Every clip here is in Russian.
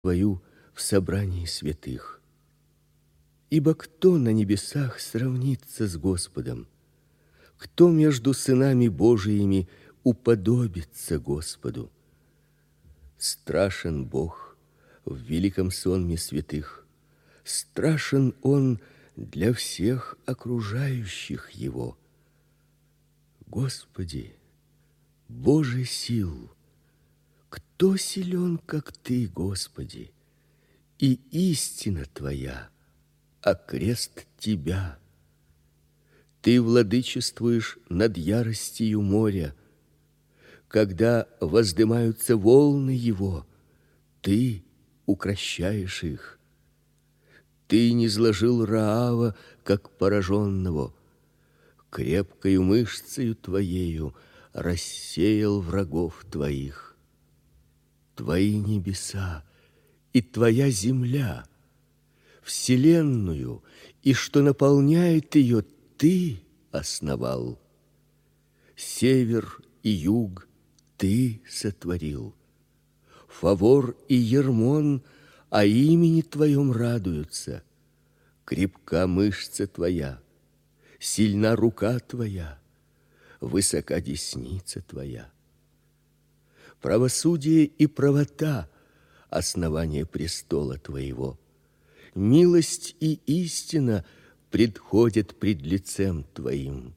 Твою в собрании святых. Ибо кто на небесах сравнится с Господом? Кто между сынами Божиими уподобится Господу? Страшен Бог в великом сонме святых, страшен Он для всех окружающих Его. Господи, Боже сил, кто силен, как Ты, Господи? И истина Твоя, а крест Тебя. Ты владычествуешь над яростью моря. Когда воздымаются волны его, Ты укрощаешь их. Ты низложил Раава, как пораженного, крепкою мышцею Твоею рассеял врагов Твоих. Твои небеса и Твоя земля, вселенную и что наполняет ее, Ты основал. Север и юг Ты сотворил. Фавор и Ермон о имени Твоем радуются. Крепка мышца Твоя, сильна рука Твоя, высока десница Твоя. Правосудие и правота – основание престола Твоего. Милость и истина предходят пред лицем Твоим.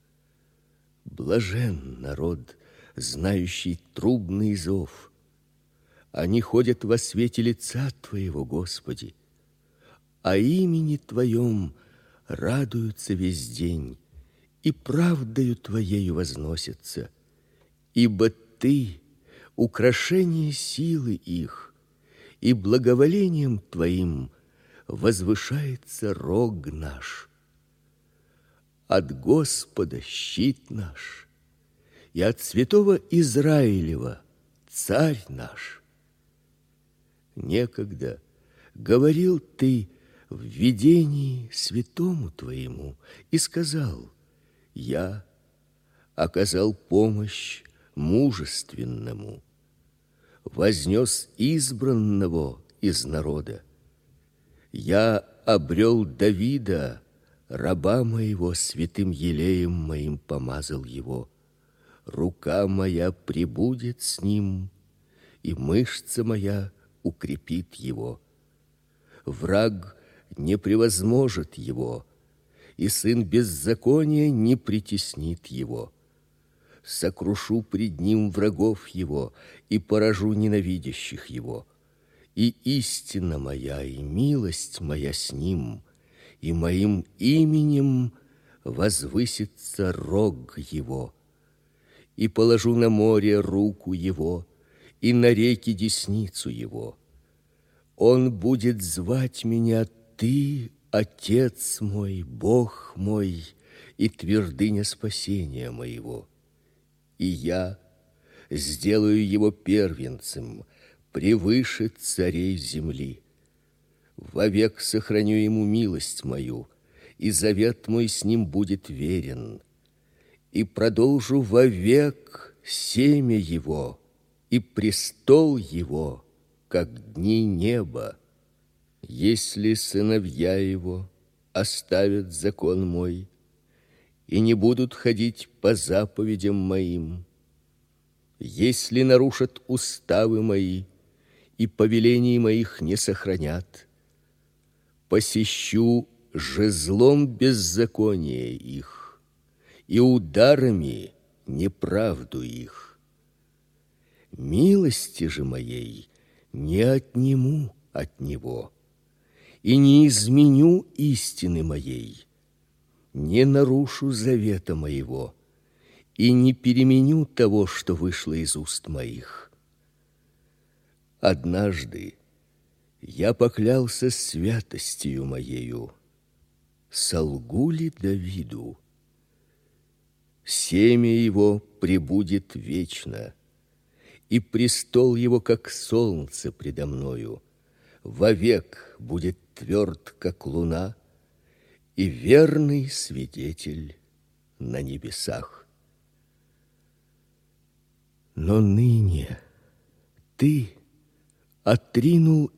Блажен народ, знающий трубный зов. Они ходят во свете лица Твоего, Господи. О имени Твоем радуются весь день, и правдою Твоею возносятся. Ибо Ты – украшение силы их, и благоволением Твоим возвышается рог наш. От Господа щит наш, и от святого Израилева царь наш. Некогда говорил Ты в видении святому Твоему и сказал: я оказал помощь мужественному, вознес избранного из народа. Я обрел Давида, раба моего, святым елеем моим помазал его. Рука моя пребудет с ним, и мышца моя укрепит его. Враг не превозможет его, и сын беззакония не притеснит его. Сокрушу пред ним врагов его и поражу ненавидящих его. И истина моя, и милость моя с ним, и моим именем возвысится рог его. И положу на море руку его, и на реки десницу его. Он будет звать меня: Ты, Отец мой, Бог мой, и твердыня спасения моего. И я сделаю его первенцем, превыше царей земли. Вовек сохраню ему милость мою, и завет мой с ним будет верен. И продолжу вовек семя его, и престол его, как дни неба. Если сыновья его оставят закон мой и не будут ходить по заповедям моим, если нарушат уставы мои и повелений моих не сохранят, посещу жезлом беззакония их и ударами неправду их. Милости же моей не отниму от него, и не изменю истины моей, не нарушу завета моего, и не переменю того, что вышло из уст моих. Однажды я поклялся святостью моею, солгу ли Давиду? Семя его пребудет вечно, и престол его, как солнце предо мною, вовек будет тверд, как луна, и верный свидетель на небесах. Но ныне Ты, отринул